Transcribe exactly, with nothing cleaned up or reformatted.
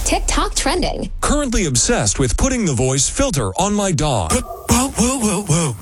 TikTok trending. Currently obsessed with putting the voice filter on my dog. Whoa, whoa, whoa, whoa.